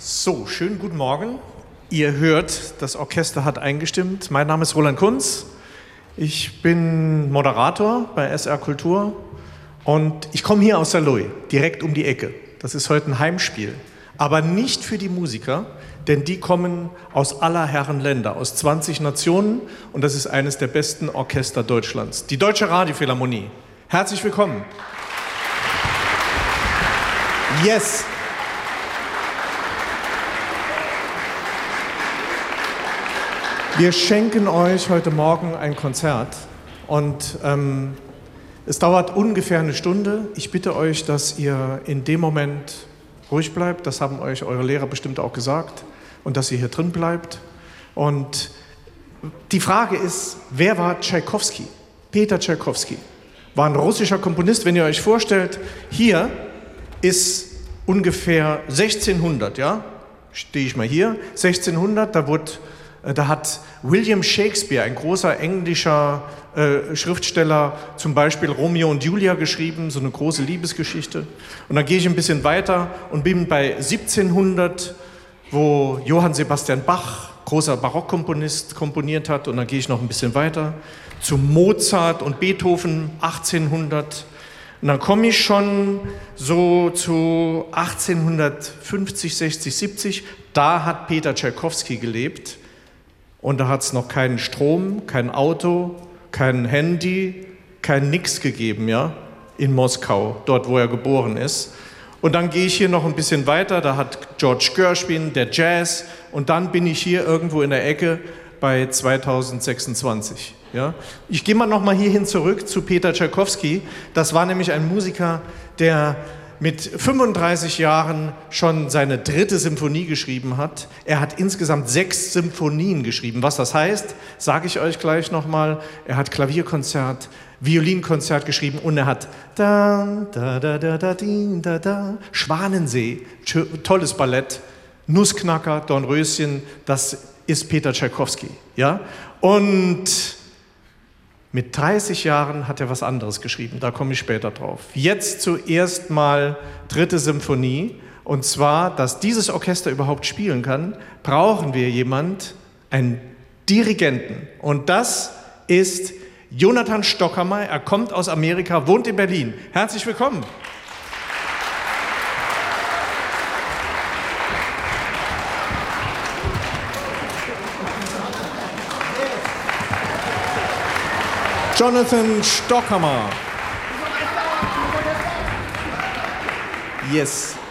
So, schönen guten Morgen. Ihr hört, das Orchester hat eingestimmt. Mein Name ist Roland Kunz. Ich bin Moderator bei SR Kultur und ich komme hier aus Saarlouis, direkt um die Ecke. Das ist heute ein Heimspiel, aber nicht für die Musiker, denn die kommen aus aller Herren Länder, aus 20 Nationen und das ist eines der besten Orchester Deutschlands, die Deutsche Radiophilharmonie. Herzlich willkommen. Yes. Wir schenken euch heute Morgen ein Konzert und es dauert ungefähr eine Stunde. Ich bitte euch, dass ihr in dem Moment ruhig bleibt. Das haben euch eure Lehrer bestimmt auch gesagt. Und dass ihr hier drin bleibt. Und die Frage ist, wer war Tschaikowski? Peter Tschaikowski war ein russischer Komponist. Wenn ihr euch vorstellt, hier ist ungefähr 1600, ja? Stehe ich mal hier, 1600, da hat William Shakespeare, ein großer englischer Schriftsteller, zum Beispiel Romeo und Julia geschrieben, so eine große Liebesgeschichte. Und dann gehe ich ein bisschen weiter und bin bei 1700, wo Johann Sebastian Bach, großer Barockkomponist, komponiert hat. Und dann gehe ich noch ein bisschen weiter zu Mozart und Beethoven, 1800. Und dann komme ich schon so zu 1850, 60, 70. Da hat Peter Tschaikowski gelebt. Und da hat es noch keinen Strom, kein Auto, kein Handy, kein Nix gegeben, ja, in Moskau, dort, wo er geboren ist. Und dann gehe ich hier noch ein bisschen weiter, da hat George Gershwin, der Jazz, und dann bin ich hier irgendwo in der Ecke bei 2026. Ja. Ich gehe mal nochmal hierhin zurück zu Peter Tschaikowski. Das war nämlich ein Musiker, der mit 35 Jahren schon seine 3. Symphonie geschrieben hat. Er hat insgesamt 6 Symphonien geschrieben. Was das heißt, sage ich euch gleich nochmal. Er hat Klavierkonzert, Violinkonzert geschrieben und er hat Schwanensee, tolles Ballett, Nussknacker, Dornröschen, das ist Peter Tschaikowski. Ja? Und mit 30 Jahren hat er was anderes geschrieben, da komme ich später drauf. Jetzt zuerst mal 3. Symphonie. Und zwar, dass dieses Orchester überhaupt spielen kann, brauchen wir einen Dirigenten. Und das ist Jonathan Stockhammer. Er kommt aus Amerika, wohnt in Berlin. Herzlich willkommen. Jonathan Stockhammer. Yes.